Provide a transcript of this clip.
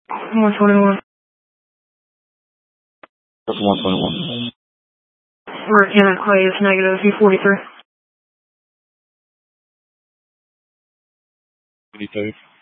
121. That's 121. We're in Clay is negative V43. 22.